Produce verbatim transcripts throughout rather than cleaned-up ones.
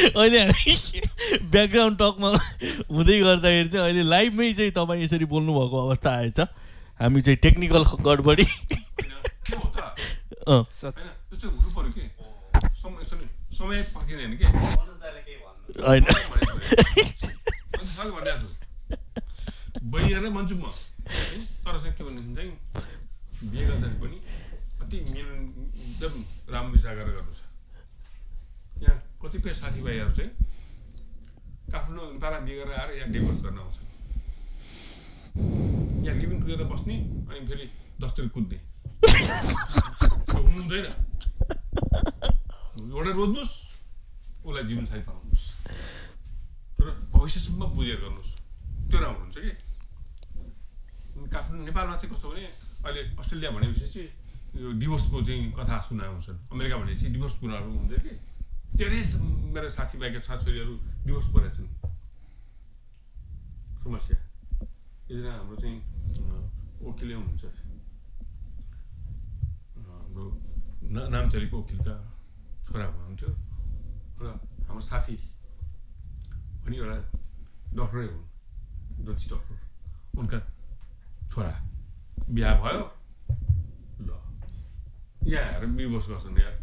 अहिले हामी ब्याकग्राउन्ड टकमा हुँदै गर्दाखेरि चाहिँ अहिले लाइभमै चाहिँ तपाईँ यसरी बोल्नुभएको अवस्था आएछ हामी चाहिँ टेक्निकल गडबडी समय पर्किँदैन के होइन बहिनी भन्छु म तर चाहिँ के भन्ने चाहिँ बिहे गर्दाखेरि पनि कति मिल एकदम राम्रो विचार गरेर गर्नु छ यहाँ कतिपय साथीभाइहरू चाहिँ काठमाडौँ नेपालमा बिहे गरेर आएर यहाँ डिभोर्स गर्न आउँछन् यहाँ लिभिङ टुगेदर बस्ने अनि फेरि दस्तुर कुद्ने हुनु हुँदैन एउटा रोज्नुहोस् उसलाई जीवनसाथी पाउनुहोस् तर भविष्यसम्म बुझेर गर्नुहोस् त्यो राम्रो हुन्छ कि काठमाडौँ नेपालमा चाहिँ कस्तो भने अहिले अस्ट्रेलिया भनेपछि चाहिँ यो डिभोर्सको चाहिँ कथा सुना आउँछन् अमेरिका भनेपछि डिभोर्स कुराहरू हुन्छ कि धेरै मेरो साथीभाइका छोराछोरीहरू डिभोर्स परेछन् समस्या एकजना हाम्रो चाहिँ वकिलै हुनुहुन्छ हाम्रो नामचरीको वकिलका छोरा हुनुहुन्थ्यो र हाम्रो साथी पनि एउटा डक्टरै हुन् ज्योतिष डक्टर उनका छोरा बिहा भयो ल यहाँ आएर डिभोर्स गर्छन् यार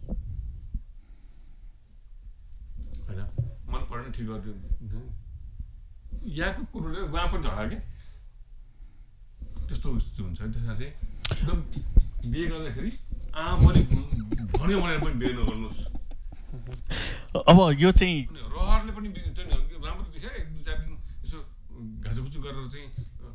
होइन मन परेन ठिक गरिदियो यहाँको कुरोले उहाँ पनि झगडा के त्यस्तो स्थिति हुन्छ त्यसमा चाहिँ एकदम बिहे गर्दाखेरि आँ मैले भन्यो भनेर पनि बिहे नगर्नुहोस् अब यो चाहिँ रहरले पनि राम्रो देखायो एक दुई चार दिन यसो घाँचुखुचु गरेर चाहिँ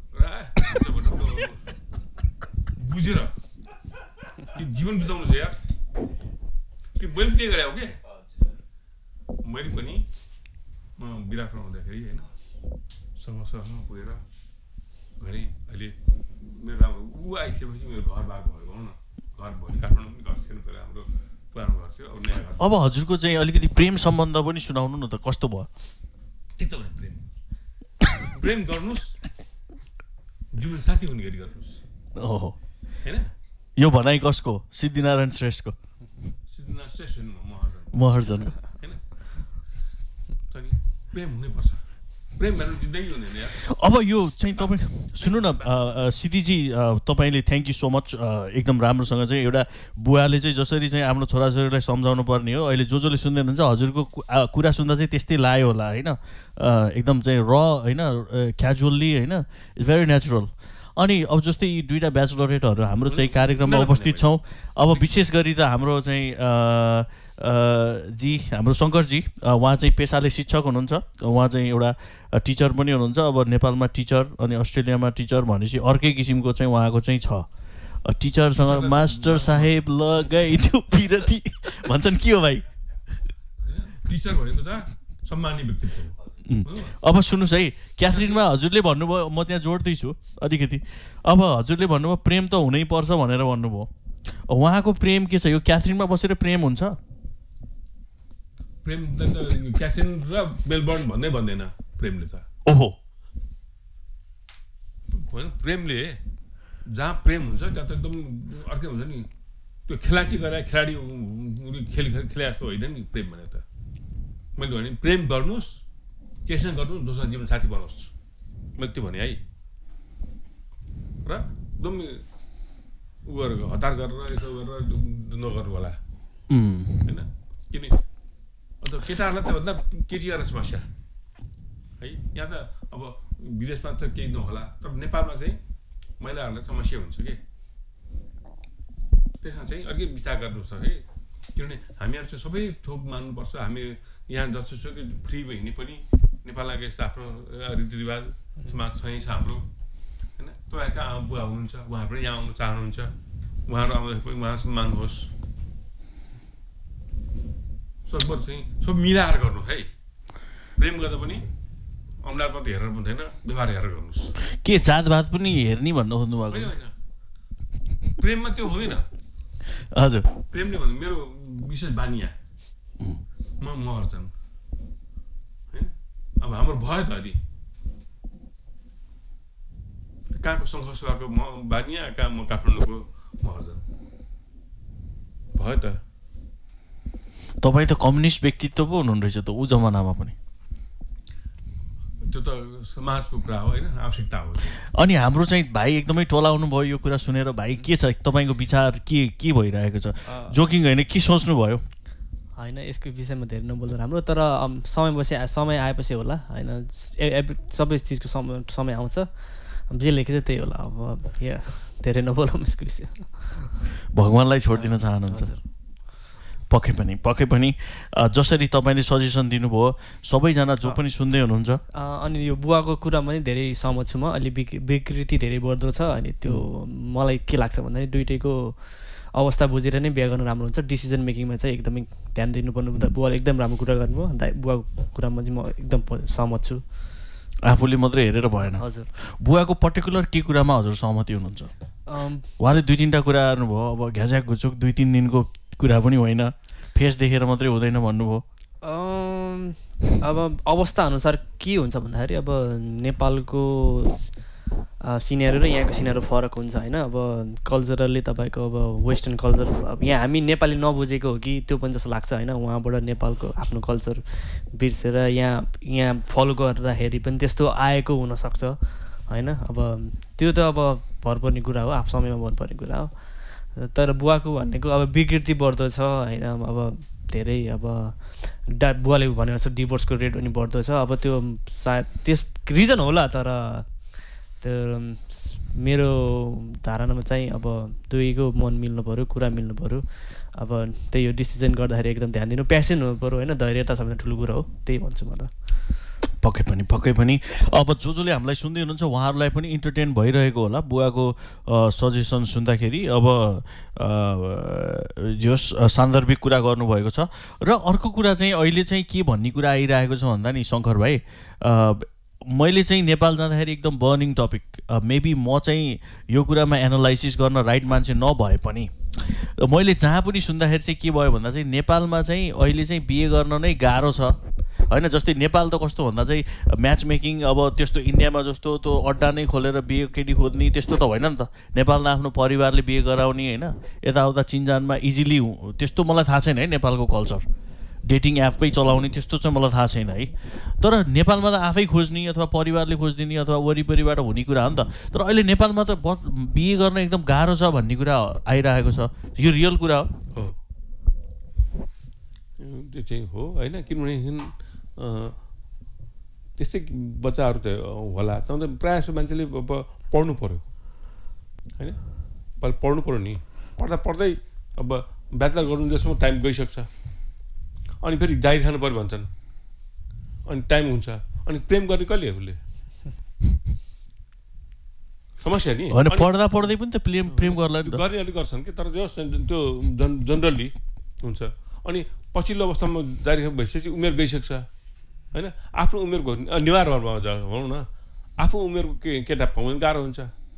बुझेर कि जीवन बिताउनु छ यार कि मैले त्यही गरे हो कि मैले पनि म विराटमा हुँदाखेरि होइन समस्यासँग पुगेर गरेँ अहिले मेरो राम्रो ऊ आइसकेपछि मेरो घर बार भयो भनौँ न घर भयो काठमाडौँ पनि घर थिएन पहिला हाम्रो पुरानो घर थियो अब नयाँ घर अब हजुरको चाहिँ अलिकति प्रेम सम्बन्ध पनि सुनाउनु न त कस्तो भयो त्यही त भने प्रेम प्रेम गर्नुहोस् जीवन साथी हुने गरी गर्नुहोस् ओहो होइन यो भनाइ कसको सिद्धिनारायण श्रेष्ठको सिद्धिनारायण श्रेष्ठ हुनु महर्जन महर्जनको होइन तनी प्रेम हुनैपर्छ प्रेम भएर जिन्दगी हुँदैन यार अब यो चाहिँ तपाईँ सुन्नु न सिद्धिजी तपाईँले थ्याङ्क यू सो मच एकदम राम्रोसँग चाहिँ एउटा बुवाले चाहिँ जसरी चाहिँ आफ्नो छोराछोरीलाई सम्झाउनु पर्ने हो अहिले जो जसले सुन्दै हुनुहुन्छ हजुरको कुरा सुन्दा चाहिँ त्यस्तै लाग्यो होला होइन एकदम चाहिँ र होइन क्याजुअल्ली होइन इट्स भेरी नेचुरल अनि अब जस्तै यी दुईवटा ब्याचलरेटहरू हाम्रो चाहिँ कार्यक्रममा उपस्थित छौँ अब विशेष गरी त हाम्रो चाहिँ जी हाम्रो शङ्करजी उहाँ चाहिँ पेसाले शिक्षक हुनुहुन्छ उहाँ चाहिँ एउटा टिचर पनि हुनुहुन्छ अब नेपालमा टिचर अनि अस्ट्रेलियामा टिचर भनेपछि अर्कै किसिमको चाहिँ उहाँको चाहिँ छ टिचरसँग मास्टर साहेब लगाइदियो पिरती भन्छन् के हो भाइ टिचर भनेको त सम्मानित व्यक्तित्व हो अब सुन्नुहोस् है क्याथरिनमा हजुरले भन्नुभयो म त्यहाँ जोड्दैछु अलिकति अब हजुरले भन्नुभयो प्रेम त हुनै पर्छ भनेर भन्नुभयो उहाँको प्रेम के छ यो क्याथरिनमा बसेर प्रेम हुन्छ प्रेम त क्याथरिन र मेलबर्न भन्दै भन्दैन प्रेमले त ओहो प्रेमले जहाँ प्रेम हुन्छ त्यहाँ त एकदम अर्कै हुन्छ नि त्यो खेलाची गरे खेलाडी खेल खेले जस्तो होइन नि प्रेम भने त मैले भने प्रेम गर्नुहोस् त्यसै गर्नुहोस् दोस्रो जीवन साथी बनाओस् मैले त्यो भने है र एकदम उ गरेर हतार गरेर यसो गरेर नगर्नु होला होइन किन अन्त केटाहरूलाई त भन्दा केटीहरूलाई समस्या है यहाँ त अब विदेशमा त केही नहोला तर नेपालमा चाहिँ महिलाहरूलाई समस्या हुन्छ कि त्यसमा चाहिँ अलिकति विचार गर्नुपर्छ है किनभने हामीहरू चाहिँ सबै थोक मान्नुपर्छ हामी यहाँ जतिसुकै फ्री हिँड्ने पनि नेपालको यस्तो आफ्नो रीतिरिवाज समाज छै छ हाम्रो होइन तपाईँहरूका आमा बुवा हुनुहुन्छ उहाँहरू पनि यहाँ आउनु चाहनुहुन्छ उहाँहरू आउँदाखेरि पनि उहाँसँग मान्नुहोस् सकभर चाहिँ सब मिलाएर गर्नु है प्रेम गर्दा पनि अनुहार मात्रै हेरेर हुँदैन व्यवहार हेरेर गर्नुहोस् के जातभात पनि हेर्ने भन्नु खोज्नु भएको होइन होइन प्रेममा त्यो हुँदैन हजुर प्रेमले भन्नु मेरो विशेष बानिया म महर्जन होइन अब हाम्रो भयो त अलि कहाँको शङ्खसभाको म बानिया कहाँ म काठमाडौँको महर्जन भयो त तपाईँ त कम्युनिस्ट व्यक्तित्व पो हुनुहुँदो रहेछ त ऊ जमानामा पनि। त्यो त समाजको कुरा हो होइन, आवश्यकता हो। अनि हाम्रो चाहिँ भाइ एकदमै टोलाउनु भयो यो कुरा सुनेर। भाइ के छ तपाईँको विचार, के के भइरहेको छ? जोकिङ होइन, के सोच्नुभयो? होइन यसको विषयमा धेरै नबोल्दा राम्रो, तर समय बसी समय आएपछि होला होइन, सबै चिजको समय समय आउँछ, जे लेखेको छ त्यही होला। अब या धेरै नबोलौँ यसको विषय। भगवान्लाई छोडिदिन चाहनुहुन्छ? पक्कै पनि पक्कै पनि जसरी तपाईँले सजेसन दिनुभयो सबैजना जो पनि सुन्दै हुनुहुन्छ। अनि यो बुवाको कुरा पनि धेरै सहमत छु म। अहिले विकृति धेरै बढ्दो छ। अनि त्यो मलाई के लाग्छ भन्दाखेरि दुइटैको अवस्था बुझेर नै बिहा गर्नु राम्रो हुन्छ। डिसिजन मेकिङमा चाहिँ एकदमै ध्यान दिनुपर्ने। बुवाले एकदम राम्रो कुरा गर्नुभयो, बुवाको कुरामा चाहिँ म एकदम सहमत छु। आफूले मात्रै हेरेर भएन। हजुर। बुवाको पर्टिकुलर के कुरामा हजुर सहमति हुनुहुन्छ? उहाँले दुई तिनवटा कुरा गर्नुभयो, अब घ्याझ्याक घुचुक दुई तिन दिनको कुरा पनि होइन, फेस देखेर मात्रै हुँदैन भन्नुभयो। अब अवस्था अनुसार के हुन्छ भन्दाखेरि अब नेपालको सिनेरियो र यहाँको सिनेरियो फरक हुन्छ होइन। अब कल्चरली तपाईँको अब वेस्टर्न कल्चर अब यहाँ हामी नेपाली नबुझेको हो कि त्यो पनि जस्तो लाग्छ होइन। उहाँबाट नेपालको आफ्नो कल्चर बिर्सेर यहाँ यहाँ फलो गर्दाखेरि पनि त्यस्तो आएको हुनसक्छ होइन। अब त्यो त अब भरपर्ने कुरा हो, आफ समयमा भरपर्ने कुरा हो। तर बुवाको भनेको अब विकृति बढ्दो छ होइन। अब धेरै अब डा बुवाले भनेर जस्तो डिभोर्सको रेट पनि बढ्दो छ। अब त्यो सायद त्यस रिजन होला, तर त्यो मेरो धारणामा चाहिँ अब दुईको मन मिल्नु पऱ्यो, कुरा मिल्नु पऱ्यो। अब त्यही हो, डिसिजन गर्दाखेरि एकदम ध्यान दिनु, प्यासन हुनु पऱ्यो होइन। धैर्यता सबैभन्दा ठुलो कुरा हो, त्यही भन्छु म त। पक्कै पनि पक्कै पनि। अब जो जसले हामीलाई सुन्दै हुनुहुन्छ उहाँहरूलाई पनि इन्टरटेन भइरहेको होला बुवाको सजेसन सुन्दाखेरि। अब जस सान्दर्भिक कुरा गर्नुभएको छ। र अर्को कुरा चाहिँ अहिले चाहिँ के भन्ने कुरा आइरहेको छ भन्दा नि शङ्कर भाइ, मैले चाहिँ नेपाल जाँदाखेरि एकदम बर्निङ टपिक, मेबी म चाहिँ यो कुरामा एनालाइसिस गर्न राइट मान्छे नभए पनि मैले जहाँ पनि सुन्दाखेरि चाहिँ के भयो भन्दा चाहिँ नेपालमा चाहिँ अहिले चाहिँ बिहे गर्न नै गाह्रो छ होइन। जस्तै नेपाल त कस्तो भन्दा चाहिँ म्याच मेकिङ अब त्यस्तो इन्डियामा जस्तो त्यो अड्डा नै खोलेर बिहे केटी खोज्ने त्यस्तो त होइन नि त। नेपालमा आफ्नो परिवारले बिहे गराउने होइन, यताउता चिनजानमा इजिली त्यस्तो मलाई थाहा छैन है। नेपालको कल्चर डेटिङ एपै चलाउने त्यस्तो चाहिँ मलाई थाहा छैन है। तर नेपालमा त आफै खोज्ने अथवा परिवारले खोजिदिने अथवा वरिपरिबाट हुने कुरा हो नि त। तर अहिले नेपालमा त बिहे गर्न एकदम गाह्रो छ भन्ने कुरा आइरहेको छ। यो रियल कुरा हो? त्यो चाहिँ हो होइन, किनभने त्यस्तै बच्चाहरू त होला। त प्रायः जस्तो मान्छेले अब पढ्नु पऱ्यो होइन, पहिला पढ्नु पऱ्यो नि। पढ्दा पढ्दै अब ब्याचलर गर्नु जसम्म टाइम गइसक्छ, अनि फेरि जागिर खानु पऱ्यो भन्छन्, अनि टाइम हुन्छ। अनि प्रेम गर्ने कहिले उसले समस्या नि होइन। पढ्दा पढ्दै पनि त प्रेम प्रेम गर्ला नि त, गर्ने अलिक गर्छन् कि। तर जस त्यो जन जनरली हुन्छ। अनि पछिल्लो अवस्थामा जागिर भइसकेपछि उमेर गइसक्छ होइन। आफ्नो उमेरको निवारमा भनौँ न, आफ्नो उमेरको के केटा पाउनु गाह्रो हुन्छ।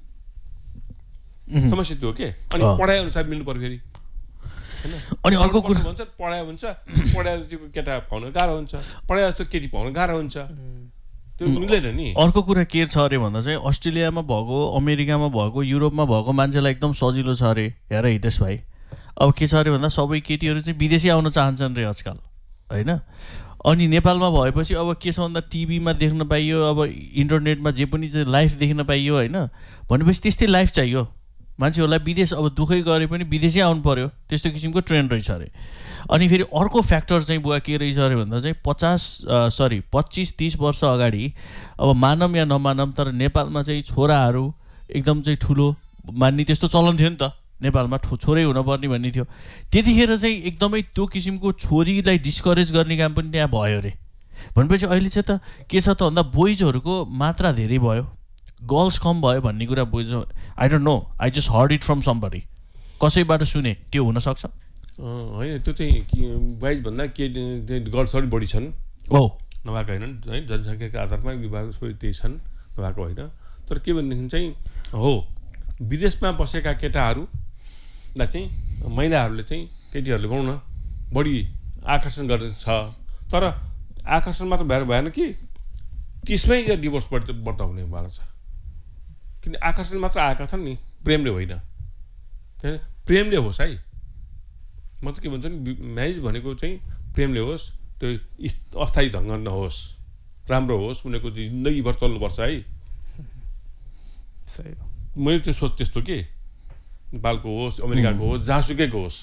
समस्या त्यो हो के। अनि पढाइ अनुसार मिल्नु पऱ्यो फेरि। अनि अर्को कुरा भन्छ पढाइ हुन्छ, पढाइ केटा पाउन गाह्रो हुन्छ, पढाइ जस्तो केटी पाउन गाह्रो हुन्छ, त्यो मिल्दैन नि। अर्को कुरा के छ अरे भन्दा चाहिँ अस्ट्रेलियामा भएको, अमेरिकामा भएको, युरोपमा भएको मान्छेलाई एकदम सजिलो छ अरे। हेर हितेश भाइ, अब के छ अरे भन्दा सबै केटीहरू चाहिँ विदेशी आउन चाहन्छन् रे आजकल होइन। अनि नेपालमा भएपछि अब के छ भन्दा टिभीमा देख्न पाइयो, अब इन्टरनेटमा जे पनि चाहिँ लाइफ देख्न पाइयो होइन। भनेपछि त्यस्तै लाइफ चाहियो मान्छेहरूलाई। विदेश अब दुःखै गरे पनि विदेशै आउनु पऱ्यो, त्यस्तो किसिमको ट्रेन्ड रहेछ अरे। अनि फेरि अर्को फ्याक्टर चाहिँ बुवा के रहेछ अरे भन्दा चाहिँ पचास सरी पच्चिस तिस वर्ष अगाडि अब मानम या नमानम, तर नेपालमा चाहिँ छोराहरू एकदम चाहिँ ठुलो मान्ने त्यस्तो चलन थियो नि त। नेपालमा छोरै हुनुपर्ने भन्ने थियो। त्यतिखेर चाहिँ एकदमै त्यो किसिमको छोरीलाई डिस्करेज गर्ने काम पनि त्यहाँ भयो अरे। भनेपछि अहिले चाहिँ त के छ त भन्दा बोइजहरूको मात्रा धेरै भयो, गर्ल्स कम भयो भन्ने कुरा बुझ्छ। I don't know, I just heard it from somebody, कसैबाट सुने। त्यो हुनसक्छ होइन। त्यो चाहिँ बोइज भन्दा के गर्ल्स अलिक बढी छन् हो, नभएको होइन है। जनसङ्ख्याको आधारमा विभाग सबै त्यही छन्, नभएको होइन। तर के भनेदेखि चाहिँ हो, विदेशमा बसेका केटाहरूलाई चाहिँ महिलाहरूले चाहिँ केटीहरूले भनौँ न बढी आकर्षण गर्छ। तर आकर्षण मात्र भएर भएन कि त्यसमै चाहिँ डिभोर्स बढ्दा बढ्दा हुनेवाला छ। किन आकर्षण मात्र आएका छन् नि, प्रेमले होइन। प्रेमले होस् है। म त के भन्छु नि, म्यारेज भनेको चाहिँ प्रेमले होस्, त्यो अस्थायी ढङ्ग नहोस्, राम्रो होस्, उनीहरूको जिन्दगीभर चल्नुपर्छ है। सही हो। मैले त्यो सोच त्यस्तो के नेपालको होस्, अमेरिकाको होस्, जहाँसुकैको होस्,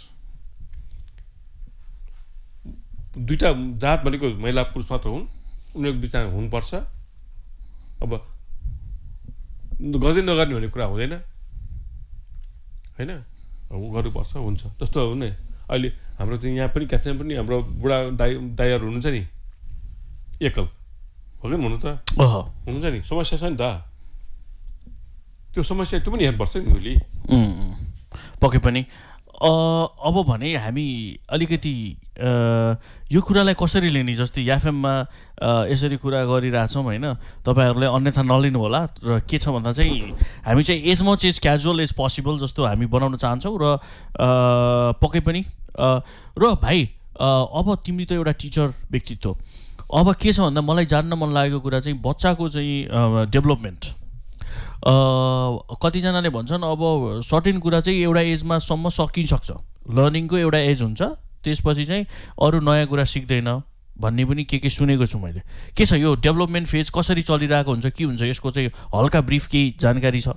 दुईवटा जात भनेको महिला पुरुष मात्र हुन्, उनीहरूको बिचमा हुनुपर्छ। अब गर्दै नगर्ने भन्ने कुरा हुँदैन होइन, गर्नुपर्छ, हुन्छ। जस्तो हो नि अहिले हाम्रो चाहिँ यहाँ पनि क्याचमा पनि हाम्रो बुढा दाइ दाइहरू हुनुहुन्छ नि, एकल हो कि हुनु त हुनुहुन्छ नि, समस्या छ नि त, त्यो समस्या त्यो पनि हेर्नुपर्छ नि उसले। पक्कै पनि। अब भने हामी अलिकति यो कुरालाई कसरी लिने, जस्तै एफएममा यसरी कुरा गरिरहेछौँ होइन, तपाईँहरूले अन्यथा नलिनु होला। र के छ भन्दा चाहिँ हामी चाहिँ as much as casual as possible जस्तो हामी बनाउन चाहन्छौँ। र पक्कै पनि र भाइ अब तिमी त एउटा टिचर व्यक्तित्व, अब के छ भन्दा मलाई जान्न मन लागेको कुरा चाहिँ बच्चाको चाहिँ डेभलपमेन्ट। कतिजनाले भन्छन् अब सर्टेन कुरा चाहिँ एउटा एजमा सम्म सकिसक्छ, लर्निङको एउटा एज हुन्छ, त्यसपछि चाहिँ अरू नयाँ कुरा सिक्दैन भन्ने पनि के के सुनेको छु मैले। के छ यो डेभलपमेन्ट फेज कसरी चलिरहेको हुन्छ, के हुन्छ यसको चाहिँ हल्का ब्रिफ केही जानकारी छ?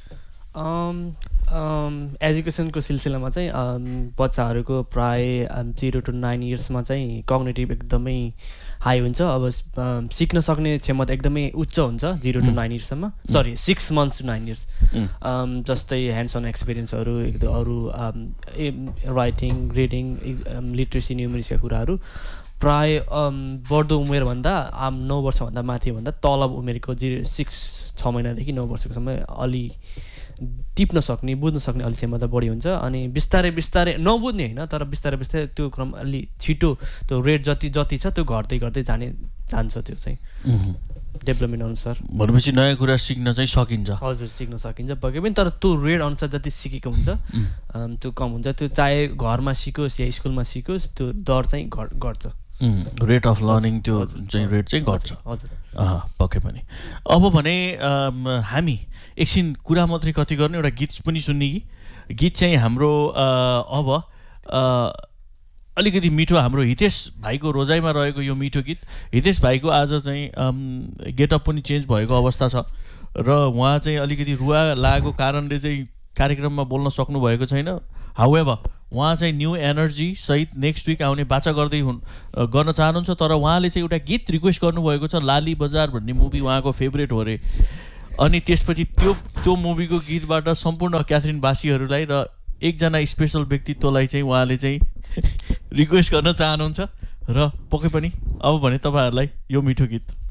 एजुकेसनको सिलसिलामा चाहिँ बच्चाहरूको प्राय जिरो टु नाइन इयर्समा चाहिँ कग्नेटिभ एकदमै हाई हुन्छ। अब सिक्न सक्ने क्षमता एकदमै उच्च हुन्छ zero two nine इयर्ससम्म, sorry six months to nine years. जस्तै ह्यान्ड्स अन एक्सपिरियन्सहरू, एकदम अरू राइटिङ, रिडिङ, लिट्रेसी, न्युमेरिक्सका कुराहरू प्राय बढ्दो उमेरभन्दा आम नौ वर्षभन्दा माथिभन्दा तल उमेरको जिरो सिक्स छ महिनादेखि नौ वर्षकोसम्म अलि टिप्न सक्ने, बुझ्न सक्ने अलि क्षमता बढी हुन्छ। अनि बिस्तारै बिस्तारै नबुझ्ने होइन, तर बिस्तारै बिस्तारै त्यो क्रम अलि छिटो त्यो रेट जति जति छ त्यो घट्दै घट्दै जाने जान्छ त्यो चाहिँ डेभलपमेन्ट अनुसार। भनेपछि नयाँ कुरा सिक्न चाहिँ सकिन्छ? हजुर, सिक्न सकिन्छ पक्कै पनि, तर त्यो रेट अनुसार जति सिकेको हुन्छ त्यो कम हुन्छ। त्यो चाहे घरमा सिकोस् या स्कुलमा सिकोस् त्यो दर चाहिँ घट घट्छ, रेट अफ लर्निङ त्यो चाहिँ रेट चाहिँ घट्छ। हजुर पक्कै पनि। अब भने हामी एकछिन कुरा मात्रै कति गर्ने, एउटा गीत पनि सुन्ने कि? गीत चाहिँ हाम्रो अब अलिकति मिठो, हाम्रो हितेश भाइको रोजाइमा रहेको यो मिठो गीत। हितेश भाइको आज चाहिँ गेटअप पनि चेन्ज भएको अवस्था छ र उहाँ चाहिँ अलिकति रुवा लागेको कारणले चाहिँ कार्यक्रममा बोल्न सक्नु भएको छैन। हाउएभर उहाँ चाहिँ न्यू एनर्जी सहित नेक्स्ट विक आउने बाचा गर्दै हुन् गर्न चाहनुहुन्छ, तर उहाँले चाहिँ एउटा गीत रिक्वेस्ट गर्नुभएको छ, लाली बजार भन्ने मुभी उहाँको फेभरेट हो अरे। अनि त्यसपछि त्यो त्यो मुभीको गीतबाट सम्पूर्ण क्याथरिनवासीहरूलाई र एकजना स्पेसल व्यक्तित्वलाई चाहिँ उहाँले चाहिँ रिक्वेस्ट गर्न चाहनुहुन्छ। र पक्कै पनि अब भने तपाईँहरूलाई यो मिठो गीत